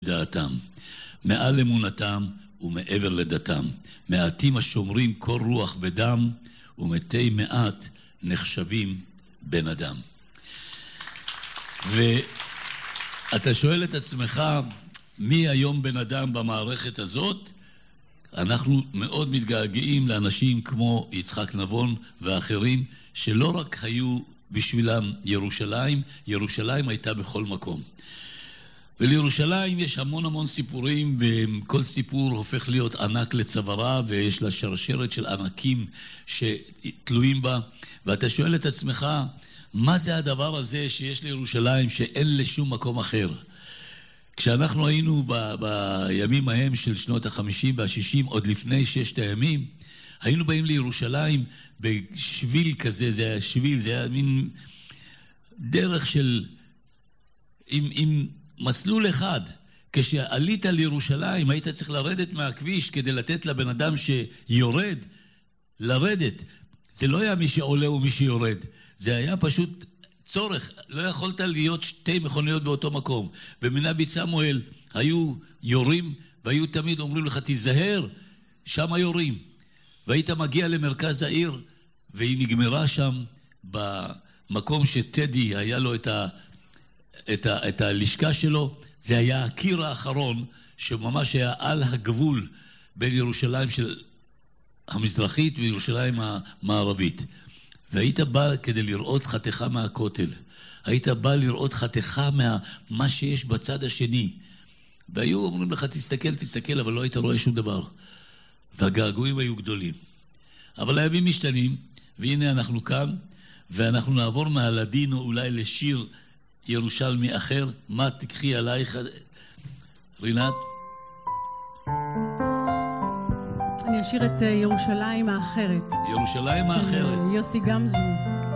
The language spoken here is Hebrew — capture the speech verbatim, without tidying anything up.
דעתם, מעל אמונתם ומעבר לדתם. מעטים השומרים כל רוח ודם, ומתי מעט נחשבים בן אדם. ואתה שואל את עצמך, מי היום בן אדם במערכת הזאת? אנחנו מאוד מתגעגעים לאנשים כמו יצחק נבון ואחרים, שלא רק היו בשבילם ירושלים, ירושלים הייתה בכל מקום. ולירושלים יש המון המון סיפורים, וכל סיפור הופך להיות ענק לצווארה, ויש לה שרשרת של ענקים שתלויים בה, ואתה שואל את עצמך, מה זה הדבר הזה שיש לירושלים שאין לשום מקום אחר? כשאנחנו היינו ב- בימים ההם של שנות החמישים והשישים, עוד לפני ששת הימים, היינו באים לירושלים בשביל כזה, זה היה שביל, זה היה מין דרך של, עם, עם מסלול אחד. כשעלית לירושלים, היית צריך לרדת מהכביש כדי לתת לבן אדם שיורד, לרדת. זה לא היה מי שעולה ומי שיורד. זה היה פשוט צורך. לא יכולת להיות שתי מכוניות באותו מקום. ומנבי סמואל היו יורים, והיו תמיד אומרים לך, תיזהר, שם יורים. והיית מגיע למרכז העיר, והיא נגמרה שם במקום שטדי היה לו את, ה, את, ה, את הלשכה שלו. זה היה הקיר האחרון שממש היה על הגבול בין ירושלים של המזרחית וירושלים המערבית. והיית בא כדי לראות חתיכה מהכותל. היית בא לראות חתיכה מה שיש בצד השני. והיו אומרים לך, תסתכל, תסתכל, אבל לא היית רואה שום דבר. והגעגועים היו גדולים. אבל הימים משתנים, והנה אנחנו כאן, ואנחנו נעבור מהלדינו אולי לשיר ירושלמי אחר. מה תקחי עלייך, רינת? אני אשיר את ירושלים האחרת. ירושלים האחרת. יוסי גמזו.